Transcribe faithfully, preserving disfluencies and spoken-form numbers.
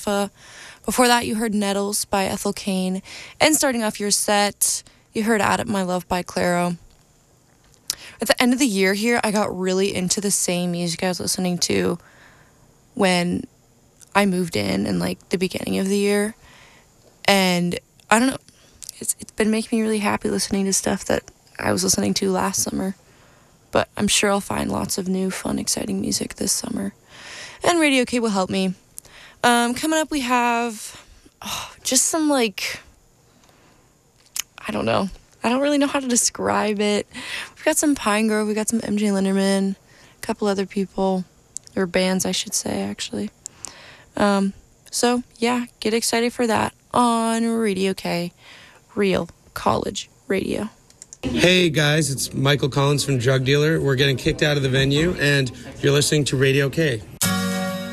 Alpha. Before that, you heard Nettles by Ethel Cain. And starting off your set, you heard Add My Love by Clairo. At the end of the year here, I got really into the same music I was listening to when I moved in in like the beginning of the year. And I don't know, it's it's been making me really happy listening to stuff that I was listening to last summer. But I'm sure I'll find lots of new, fun, exciting music this summer. And Radio K will help me. Um, coming up, we have oh, just some like, I don't know. I don't really know how to describe it. We've got some Pine Grove, we got some M J Linderman, a couple other people, or bands I should say, actually. Um, so, yeah, get excited for that on Radio K, Real College Radio. Hey guys, it's Michael Collins from Drug Dealer. We're getting kicked out of the venue, and you're listening to Radio K.